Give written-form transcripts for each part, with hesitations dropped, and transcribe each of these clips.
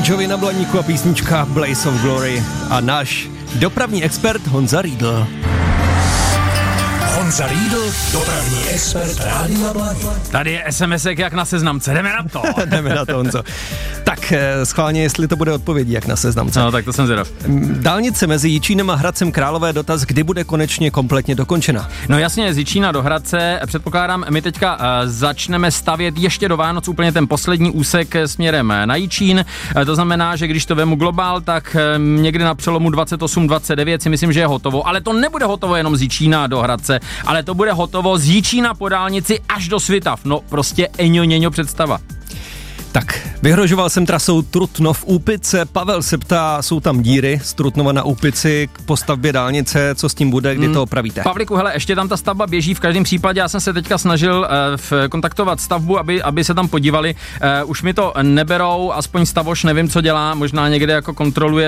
Jovi na Blaníku a písnička Blaze of Glory a náš dopravní expert Honza Riedl. Honza Riedl, dopravní expert Rádia Blaník. Tady je SMSek jak na seznamce, jdeme na to. Jdeme na to, Honzo. Tak schválně, jestli to bude odpovědí jak na seznamce. No, tak to jsem zvědav. Dálnice mezi Jičínem a Hradcem Králové, dotaz, kdy bude konečně kompletně dokončena? No jasně, z Jičína do Hradce, předpokládám, my teďka začneme stavět ještě do Vánoc úplně ten poslední úsek směrem na Jičín. To znamená, že když to vemu globál, tak někdy na přelomu 28-29 si myslím, že je hotovo. Ale to nebude hotovo jenom z Jičína do Hradce, ale to bude hotovo z Jičína po dálnici až do Svitav. No prostě eňo představa. Tak, vyhrožoval jsem trasou Trutnov-Úpice. Pavel se ptá, jsou tam díry z Trutnova na Úpici k postavbě dálnice, co s tím bude, kdy to opravíte? Pavliku, hele, ještě tam ta stavba běží v každém případě, já jsem se teďka snažil kontaktovat stavbu, aby se tam podívali. Už mi to neberou, aspoň Stavoš, nevím, co dělá, možná někde jako kontroluje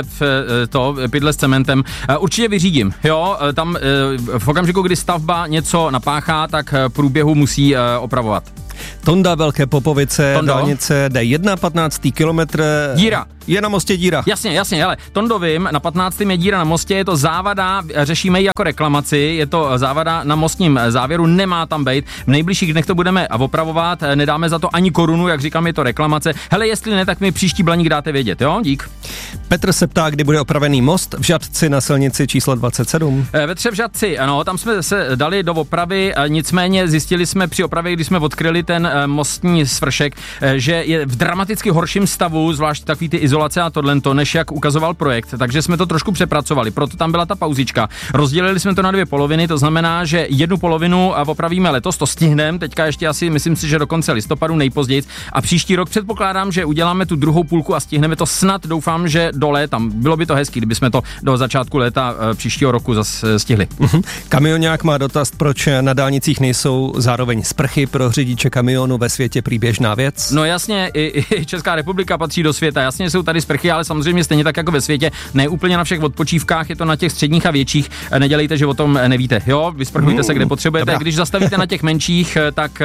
pytle s cementem. Určitě vyřídím, jo, tam v okamžiku, kdy stavba něco napáchá, tak průběhu musí opravovat. Tonda, Velké Popovice, Tondo. Dálnice D1, 15. kilometr. Díra. Je na mostě díra. Jasně, hele, Tondovým na 15. je díra na mostě, je to závada, řešíme ji jako reklamaci, je to závada na mostním závěru, nemá tam bejt. V nejbližších dnech to budeme opravovat, nedáme za to ani korunu, jak říkám, je to reklamace. Hele, jestli ne, tak mi příští Blaník dáte vědět, jo? Dík. Petr se ptá, kdy bude opravený most v Žatci na silnici číslo 27. Ve Třebžatci, ano, tam jsme se dali do opravy, nicméně zjistili jsme při opravě, když jsme odkryli ten mostní svršek, že je v dramaticky horším stavu, zvlášť takový ty izolace a tohle, než jak ukazoval projekt, takže jsme to trošku přepracovali, proto tam byla ta pauzička. Rozdělili jsme to na 2 poloviny, to znamená, že jednu polovinu opravíme letos, to stihneme, teďka ještě asi, myslím si, že do konce listopadu nejpozději, a příští rok předpokládám, že uděláme tu druhou půlku a stihneme to snad, doufám, že do léta. Bylo by to hezký, kdybychom to do začátku léta příštího roku zase stihli. Kamionák má dotaz, proč na dálnicích nejsou zároveň sprchy pro řidiče kamionu, ve světě prý běžná věc. No jasně, i Česká republika patří do světa, jasně jsou tady sprchy, ale samozřejmě stejně tak jako ve světě, ne úplně na všech odpočívkách, je to na těch středních a větších, nedělejte, že o tom nevíte, jo, vysprchujte se, kde potřebujete. Dobrá. Když zastavíte na těch menších,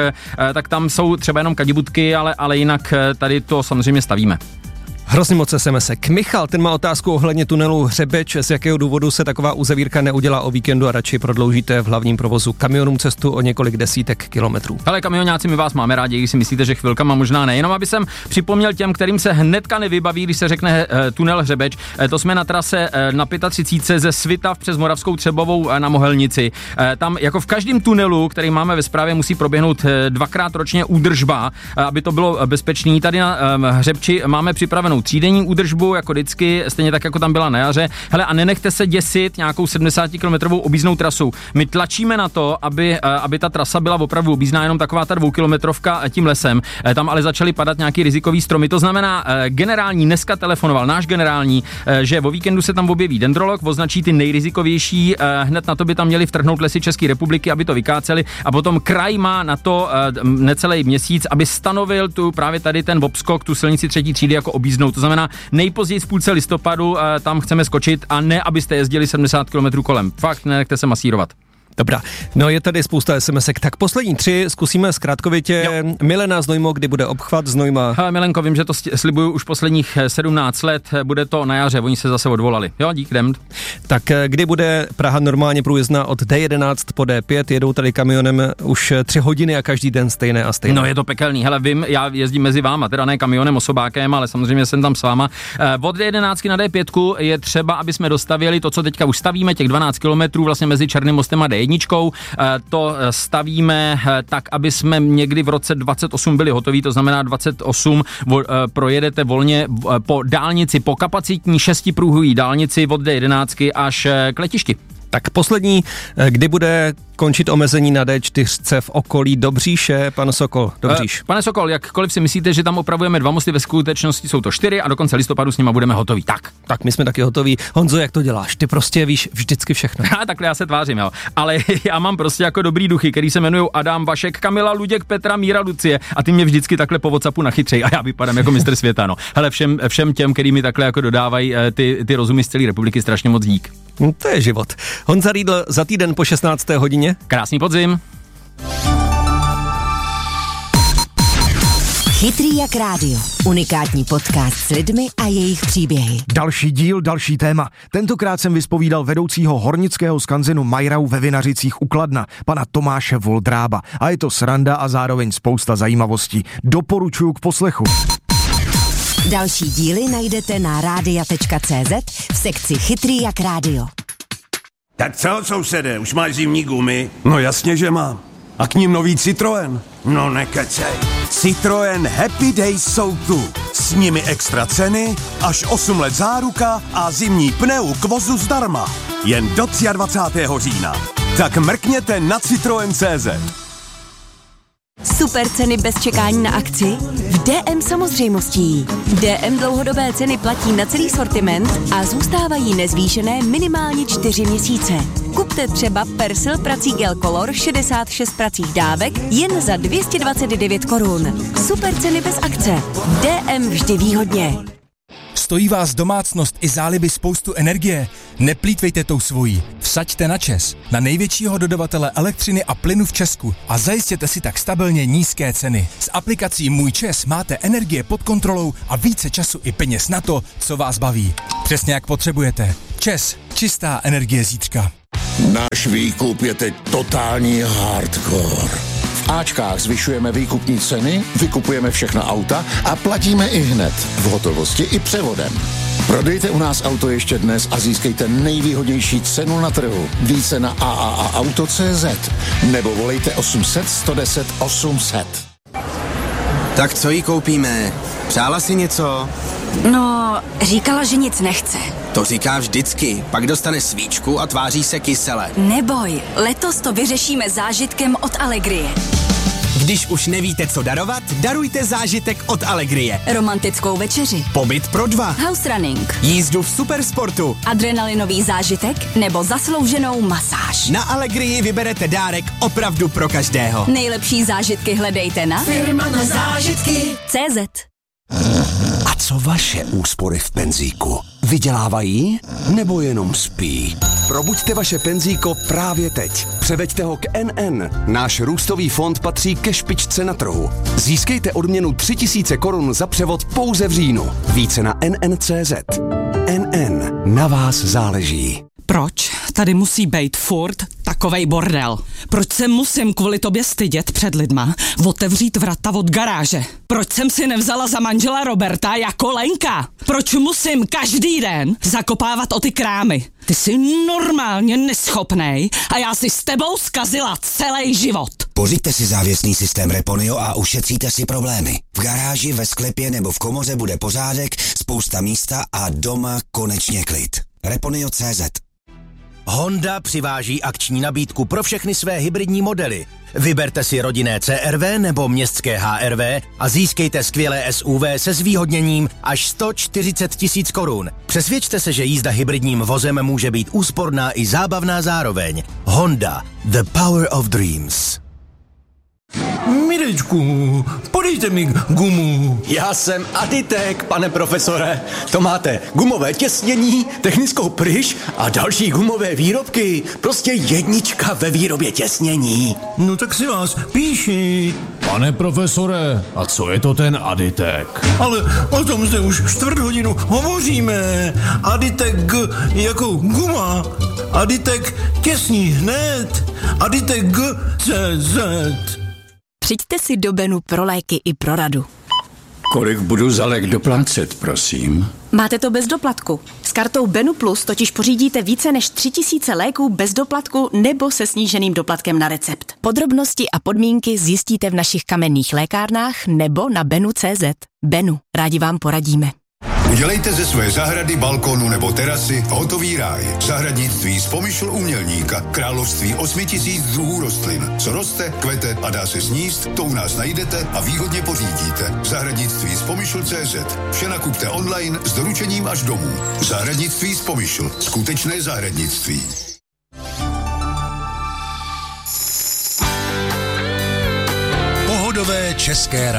tak tam jsou třeba jenom kadibutky, ale jinak tady to samozřejmě stavíme. Hrozně moc SMSek. Michal, ten má otázku ohledně tunelu Hřebeč, z jakého důvodu se taková uzavírka neudělá o víkendu a radši prodloužíte v hlavním provozu kamionům cestu o několik desítek kilometrů. Ale kamionáci, my vás máme rádi, když si myslíte, že chvilkama možná ne. Jenom aby jsem připomněl těm, kterým se hnedka nevybaví, když se řekne tunel Hřebeč. To jsme na trase na 35 ze Svitav přes Moravskou Třebovou na Mohelnici. Tam jako v každém tunelu, který máme ve správě, musí proběhnout 2krát ročně údržba, aby to bylo bezpečný. Tady na Hřebči máme připravenou třídenní údržbu, jako vždycky, stejně tak, jako tam byla na jaře. Hele, a nenechte se děsit nějakou 70kilometrovou objízdnou trasou. My tlačíme na to, aby ta trasa byla opravdu objízdná, jenom taková ta 2kilometrovka tím lesem. Tam ale začaly padat nějaký rizikový stromy. To znamená, generální dneska telefonoval, náš generální, že o víkendu se tam objeví dendrolog, označí ty nejrizikovější, hned na to by tam měli vtrhnout Lesy České republiky, aby to vykáceli, a potom kraj má na to necelý měsíc, aby stanovil tu právě tady ten obskok, tu silnici 3. třídy jako objízdnou. To znamená, nejpozději v půlce listopadu tam chceme skočit, a ne, abyste jezdili 70 km kolem. Fakt, nenechte se masírovat. Dobrá, no je tady spousta SMSek, tak poslední 3 zkusíme zkrátkovitě. Jo. Milena Znojmo, kdy bude obchvat Znojma? Milenko, vím, že to slibuju už posledních 17 let, bude to na jaře, oni se zase odvolali. Jo, dík, jdem. Tak kdy bude Praha normálně průjezdná od D11 po D5, jedou tady kamionem už 3 hodiny a každý den stejné a stejné. No je to pekelný, hele, vím, já jezdím mezi váma, teda ne kamionem, osobákem, ale samozřejmě jsem tam s váma. Od D11 na D5 je třeba, aby jsme dostavili to, co teďka už stavíme, těch 12 kilometrů vlastně mezi Černým mostem a D1. To stavíme tak, aby jsme někdy v roce 28 byli hotoví, to znamená 28 projedete volně po dálnici, po kapacitní 6pruhový dálnici od D11 až k letišti. Tak poslední, kdy bude končit omezení na D4 v okolí Dobříše, pan Sokol, Dobříš. Pane Sokol, jakkoliv si myslíte, že tam opravujeme 2 mosty, ve skutečnosti jsou to 4 a do konce listopadu s nima budeme hotoví. Tak my jsme taky hotoví. Honzo, jak to děláš? Ty prostě víš vždycky všechno. Takhle já se tvářím, jo. Ale já mám prostě jako dobrý duchy, který se jmenují Adam, Vašek, Kamila, Luděk, Petra, Míra, Lucie, a ty mě vždycky takhle po WhatsAppu nachytřej a já vypadám jako mistr světa, no. Hele, všem těm, který mi takhle jako dodávají ty rozumy z celé republiky, strašně moc dík. To je život. Honza Riedl za týden po 16. hodině. Krásný podzim. Chytrý jak rádio. Unikátní podcast s lidmi a jejich příběhy. Další díl, další téma. Tentokrát jsem vyspovídal vedoucího hornického skanzenu Majrau ve Vinařicích u Kladna, pana Tomáše Voldrába. A je to sranda a zároveň spousta zajímavostí. Doporučuju k poslechu. Další díly najdete na radia.cz v sekci Chytrý jak rádio. Tak co, sousede, už máš zimní gumy? No jasně, že mám. A k ním nový Citroën. No nekecej. Citroën Happy Days jsou tu. S nimi extra ceny, až 8 let záruka a zimní pneu k vozu zdarma. Jen do 23. října. Tak mrkněte na Citroën.cz. Super ceny bez čekání na akci? V DM samozřejmostí. DM dlouhodobé ceny platí na celý sortiment a zůstávají nezvýšené minimálně 4 měsíce. Kupte třeba Persil prací Gel Color 66 pracích dávek jen za 229 korun. Super ceny bez akce. DM vždy výhodně. Stojí vás domácnost i záliby spoustu energie? Neplýtvejte tou svojí. Vsaďte na ČEZ, na největšího dodavatele elektřiny a plynu v Česku a zajistěte si tak stabilně nízké ceny. S aplikací Můj ČEZ máte energie pod kontrolou a více času i peněz na to, co vás baví. Přesně jak potřebujete. ČEZ, čistá energie zítřka. Náš výkup je teď totální hardcore. V Ačkách zvyšujeme výkupní ceny, vykupujeme všechna auta a platíme i hned, v hotovosti i převodem. Prodejte u nás auto ještě dnes a získejte nejvýhodnější cenu na trhu. Více na AAAauto.cz nebo volejte 800 110 800. Tak co jí koupíme? Přála si něco? No, říkala, že nic nechce. To říká vždycky, pak dostane svíčku a tváří se kysele. Neboj, letos to vyřešíme zážitkem od Allegrie. Když už nevíte, co darovat, darujte zážitek od Allegrie. Romantickou večeři. Pobyt pro 2. House running. Jízdu v supersportu. Adrenalinový zážitek nebo zaslouženou masáž. Na Allegrii vyberete dárek opravdu pro každého. Nejlepší zážitky hledejte na Firma na zážitky.cz. A co vaše úspory v penzíku? Vydělávají nebo jenom spí? Probuďte vaše penzíko právě teď. Převeďte ho k NN. Náš růstový fond patří ke špičce na trhu. Získejte odměnu 3000 korun za převod pouze v říjnu. Více na NN.cz. NN. Na vás záleží. Proč tady musí být furt takovej bordel? Proč se musím kvůli tobě stydět před lidma otevřít vrata od garáže? Proč jsem si nevzala za manžela Roberta jako Lenka? Proč musím každý den zakopávat o ty krámy? Ty jsi normálně neschopnej a já si s tebou zkazila celý život. Pořiďte si závěsný systém Reponio a ušetříte si problémy. V garáži, ve sklepě nebo v komoře bude pořádek, spousta místa a doma konečně klid. Reponio.cz. Honda přiváží akční nabídku pro všechny své hybridní modely. Vyberte si rodinné CR-V nebo městské HR-V a získejte skvělé SUV se zvýhodněním až 140 000 korun. Přesvědčte se, že jízda hybridním vozem může být úsporná i zábavná zároveň. Honda. The power of dreams. Mirečku, podejte mi gumu. Já jsem Aditek, pane profesore. To máte gumové těsnění, technickou pryš a další gumové výrobky. Prostě jednička ve výrobě těsnění. No tak si vás píši. Pane profesore, a co je to ten Aditek? Ale o tom zde už 4 hodinu hovoříme. Aditek jako guma. Aditek těsní hned. Aditek.cz. Přijďte si do Benu pro léky i pro radu. Kolik budu za lék doplácet, prosím? Máte to bez doplatku. S kartou Benu Plus totiž pořídíte více než 3000 léků bez doplatku nebo se sníženým doplatkem na recept. Podrobnosti a podmínky zjistíte v našich kamenných lékárnách nebo na benu.cz. Benu, rádi vám poradíme. Udělejte ze své zahrady, balkónu nebo terasy hotový ráj. Zahradnictví z Pomyšl umělníka. Království 8000 druhů rostlin. Co roste, kvete a dá se sníst, to u nás najdete a výhodně pořídíte. Zahradnictví z Pomyšl.cz. Vše nakupte online s doručením až domů. Zahradnictví z Pomyšl. Skutečné zahradnictví. Pohodové české